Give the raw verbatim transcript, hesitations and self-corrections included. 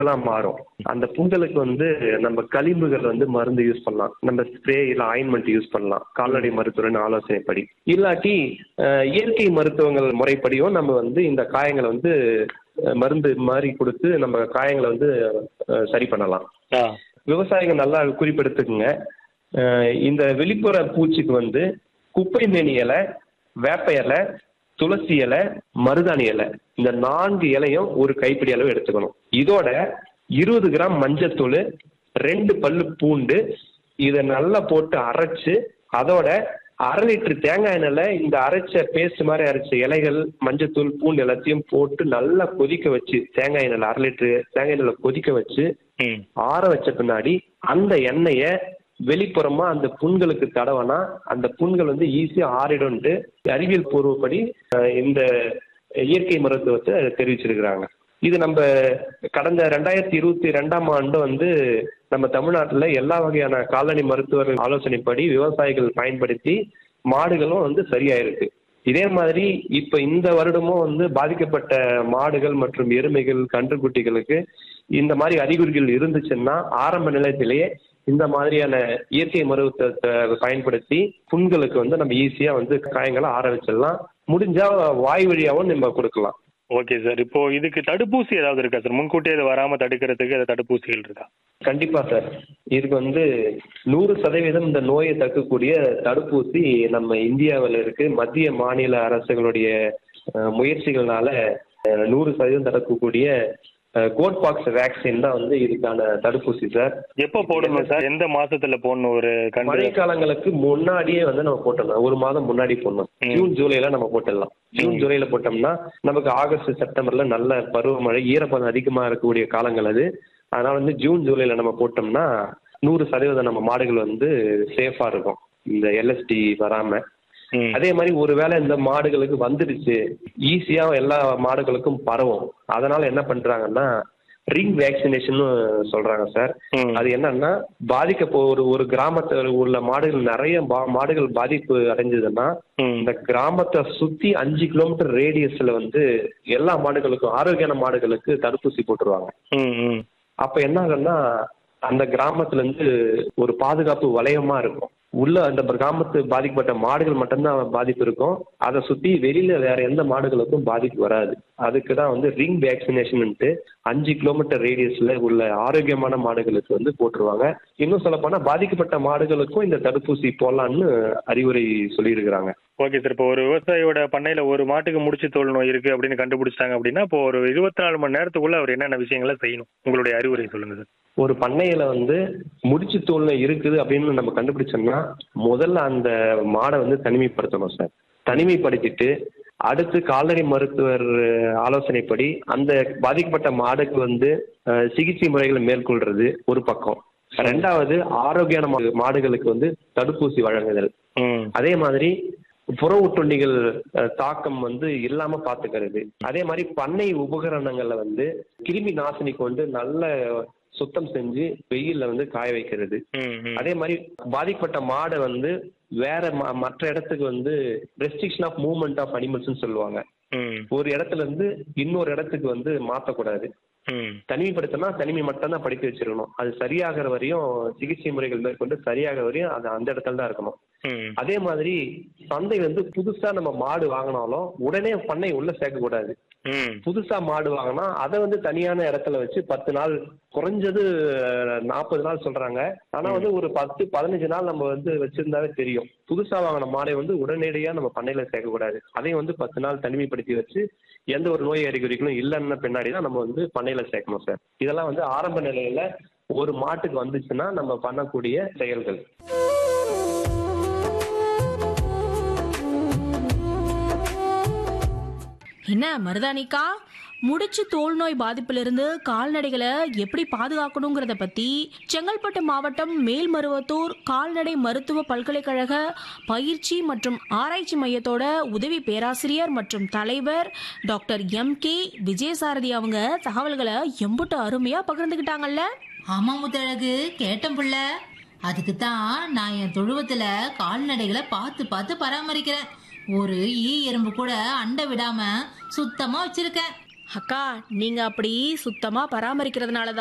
எல்லாம் மாறும். அந்த புண்களுக்கு வந்து நம்ம களிம்புகள் வந்து மருந்து யூஸ் பண்ணலாம், நம்ம ஸ்ப்ரே இல்ல ஆயின்மெண்ட் யூஸ் பண்ணலாம் கால்நடை மருத்துவரின் ஆலோசனைப்படி. இல்லாட்டி அஹ், இயற்கை மருத்துவங்கள் முறைப்படியும் நம்ம வந்து இந்த காயங்களை வந்து அஹ், மருந்து மாதிரி கொடுத்து நம்ம காயங்களை வந்து அஹ், சரி பண்ணலாம். ஆ. விவசாயிகள் நல்லா குறிப்பெடுத்துக்குங்க. அஹ், இந்த வெளிப்புற பூச்சிக்கு வந்து குப்பை மேனி இலை, வேப்ப இலை, துளசி இலை, மருதாணி இலை, இந்த நான்கு இலையும் ஒரு கைப்பிடி அளவு எடுத்துக்கணும். இதோட இருபது கிராம் மஞ்சத்தூள், ரெண்டு பல்லு பூண்டு, இதை நல்லா போட்டு அரைச்சு அதோட அரை லிட்டர் தேங்காய் எண்ணெயில இந்த அரைச்ச பேஸ்ட் மாதிரி அரைச்ச இலைகள், மஞ்சத்தூள், பூண்டு எல்லாத்தையும் போட்டு நல்லா கொதிக்க வச்சு, தேங்காய் எண்ணெயில அரை லிட்டரு தேங்காய் எண்ணெயில கொதிக்க வச்சு ம். ஆற வச்ச பின்னாடி அந்த எண்ணெய வெளிப்புறமா அந்த புண்களுக்கு தடவனா அந்த புண்கள் வந்து ஈஸியா ஆறிடும்ட்டு அறிவியல் பூர்வப்படி அஹ், இந்த இயற்கை மருத்துவத்தை தெரிவிச்சிருக்கிறாங்க. இது நம்ம கடந்த ரெண்டாயிரத்தி இருபத்தி ரெண்டாம் ஆண்டு வந்து நம்ம தமிழ்நாட்டில் எல்லா வகையான கால்நடை மருத்துவர் ஆலோசனைப்படி விவசாயிகள் பயன்படுத்தி மாடுகளும் வந்து சரியாயிருக்கு. இதே மாதிரி இப்ப இந்த வருடமும் வந்து பாதிக்கப்பட்ட மாடுகள் மற்றும் எருமைகள், கன்றுக்குட்டிகளுக்கு இந்த மாதிரி அறிகுறிகள் இருந்துச்சுன்னா ஆரம்ப நிலையத்திலேயே இந்த மாதிரியான இயற்கை மருத்துவத்தை பயன்படுத்தி புண்களுக்கு வந்து நம்ம ஈஸியா வந்து காயங்களை ஆற வச்சிடலாம். முடிஞ்சா வாய் வழியாவும் நம்ம கொடுக்கலாம். Okay sir. இப்போ இதுக்கு தடுப்பூசி ஏதாவது இருக்கா சார்? முன்கூட்டியே இது வராம தடுக்கிறதுக்கு ஏதாவது தடுப்பூசிகள் இருக்கா? கண்டிப்பா சார். இதுக்கு வந்து நூறு சதவீதம் இந்த நோயை தடுக்கக்கூடிய தடுப்பூசி நம்ம இந்தியாவில் இருக்கு. மத்திய மாநில அரசுகளுடைய அஹ், முயற்சிகள்னால அஹ், நூறு சதவீதம் தடுக்கக்கூடிய கோட்பாக்ஸ் வேக்சின் தான் வந்து இதுக்கான தடுப்பூசி சார். எப்போ போடணும் சார்? எந்த மாசத்துல போடணும்? ஒரு கண்டு மழை காலங்களுக்கு முன்னாடியே வந்து நம்ம போட்டுடலாம். ஒரு மாதம் முன்னாடி போடணும். ம். ஜூன் ஜூலைல நம்ம போட்டுடலாம். ஜூன் ம். ஜூலைல போட்டோம்னா நமக்கு ஆகஸ்ட் செப்டம்பர்ல நல்ல பருவமழை, ஈரப்பதம் அதிகமா இருக்கக்கூடிய காலங்கள் அது. அதனால வந்து ஜூன் ஜூலைல நம்ம போட்டோம்னா நூறு சதவீதம் நம்ம மாடுகள் வந்து சேஃபா இருக்கும், இந்த எல்எஸ்டி வராம. ம். அதே மாதிரி ஒருவேளை இந்த மாடுகளுக்கு வந்துடுச்சு, ஈஸியா எல்லா மாடுகளுக்கும் பரவும். அதனால என்ன பண்றாங்கன்னா ரிங் வேக்சினேஷன் சொல்றாங்க சார். ம். அது என்னன்னா பாதிக்க போ ஒரு ஒரு கிராமத்தில் உள்ள மாடுகள் நிறைய பா- மாடுகள் பாதிப்பு அடைஞ்சதுன்னா ம். இந்த கிராமத்தை சுத்தி அஞ்சு கிலோமீட்டர் ரேடியஸ்ல வந்து எல்லா மாடுகளுக்கும், ஆரோக்கியமான மாடுகளுக்கு தடுப்பூசி போட்டுருவாங்க. ம். ம். அப்ப என்ன ஆகுன்னா அந்த கிராமத்துல இருந்து ஒரு பாதுகாப்பு வளையமா இருக்கும். உள்ள அந்த கிராமத்து பாதிக்கப்பட்ட மாடுகள் மட்டும்தான் பாதிப்பு இருக்கும். அதை சுத்தி வெளியில வேற எந்த மாடுகளுக்கும் பாதிப்பு வராது. அதுக்கு தான் வந்து ரிங் வேக்சினேஷன்ட்டு அஞ்சு கிலோமீட்டர் ரேடியஸ்ல உள்ள ஆரோக்கியமான மாடுகளுக்கு வந்து போட்டுருவாங்க. இன்னும் சொல்ல போனா பாதிக்கப்பட்ட மாடுகளுக்கும் இந்த தடுப்பூசி போடலான்னு அறிவுரை சொல்லியிருக்கிறாங்க. Okay sir. இப்போ ஒரு விவசாயியோட பண்ணையில ஒரு மாட்டுக்கு முடிச்சு தோல் நோய் இருக்கு அப்படின்னு கண்டுபிடிச்சிட்டாங்க அப்படின்னா இப்போ ஒரு இருபத்தி நாலு மணி நேரத்துக்குள்ள அவர் என்னென்ன விஷயங்களை செய்யணும்? உங்களுடைய அறிவுரை சொல்லுங்க சார். ஒரு பண்ணையில வந்து முடிச்சு தோல்ல இருக்குது அப்படின்னு நம்ம கண்டுபிடிச்சோம்னா முதல்ல அந்த மாடை வந்து தனிமைப்படுத்தணும் சார். தனிமைப்படுத்திட்டு அடுத்து கால்நடை மருத்துவர் ஆலோசனைப்படி அந்த பாதிக்கப்பட்ட மாடுக்கு வந்து அஹ், சிகிச்சை முறைகளை மேற்கொள்றது ஒரு பக்கம். ரெண்டாவது ஆரோக்கியமான மா- மாடுகளுக்கு வந்து தடுப்பூசி வழங்குதல். ம். அதே மாதிரி புற ஒட்டுண்ணிகள் அஹ், தாக்கம் வந்து இல்லாம பாத்துக்கிறது. அதே மாதிரி பண்ணை உபகரணங்கள்ல வந்து கிருமி நாசினி கொண்டு நல்ல சுத்தம் செஞ்சு வெயில்ல வந்து காய வைக்கிறது. ம். ம். அதே மாதிரி பாதிக்கப்பட்ட மாடை வந்து வேற ம- மற்ற இடத்துக்கு வந்து restriction of movement of animals சொல்லுவாங்க. ம். ஒரு இடத்துல இருந்து இன்னொரு இடத்துக்கு வந்து மாற்றக்கூடாது. ம். தனிமைப்படுத்தினா தனிமை மட்டும் தான் படுத்தி வச்சிருக்கணும். அது சரியாகிற வரையும் சிகிச்சை முறைகள் மேற்கொண்டு சரியாகிற வரையும் அது அந்த இடத்துல தான் இருக்கணும். ம். அதே மாதிரி சந்தை வந்து புதுசா நம்ம மாடு வாங்கினாலும் உடனே பண்ணை உள்ள சேர்க்க கூடாது. ம். புதுசா மாடு வாங்கினா அதை வந்து தனியான இடத்துல வச்சு பத்து நாள், குறைஞ்சது நாற்பது நாள் சொல்றாங்க. ஆனா வந்து ஒரு பத்து பதினஞ்சு நாள் நம்ம வந்து வச்சிருந்தாவே தெரியும். புதுசா வாங்கின மாடை வந்து உடனடியா நம்ம பண்ணையில சேர்க்க கூடாது. அதையும் வந்து பத்து நாள் தனிமைப்படுத்தி வச்சு எந்த ஒரு நோய் அறிகுறிகளும் இல்லைன்னு பின்னாடி தான் நம்ம வந்து பண்ணையில சேர்க்கணும் சார். இதெல்லாம் வந்து ஆரம்ப நிலையில ஒரு மாட்டுக்கு வந்துச்சுன்னா நம்ம பண்ணக்கூடிய செயல்கள். என்ன மருதானிக்கா, முடிச்சு தோல் நோய் பாதிப்பிலிருந்து கால்நடைகளை எப்படி பாதுகாக்கணுங்கிறத பத்தி செங்கல்பட்டு மாவட்டம் மேல்மருவத்தூர் கால்நடை மருத்துவ பல்கலைக்கழக பயிற்சி மற்றும் ஆராய்ச்சி மையத்தோட உதவி பேராசிரியர் மற்றும் தலைவர் டாக்டர் எம் கே விஜயசாரதி அவங்க தகவல்களை எம்புட்டு அருமையா பகிர்ந்துக்கிட்டாங்கல்ல. ஆமா முத்தழகு, கேட்டேன் புள்ள. அதுக்கு தான் நான் என் தொழுவத்துல கால்நடைகளை பார்த்து பார்த்து பராமரிக்கிறேன். ஒரு ஈ எறும்பு கூட அண்டை விடாம சுத்தமா வச்சிருக்கேன். அக்கா நீங்க அப்படி சுத்தமா பராமரிக்கிறதுனால